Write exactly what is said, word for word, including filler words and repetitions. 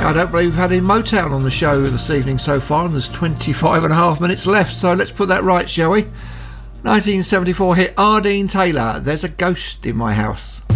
I don't believe we've had any Motown on the show this evening so far, and there's twenty-five and a half minutes left, so let's put that right, shall we? nineteen seventy-four hit Ardeen Taylor, There's a Ghost in My House.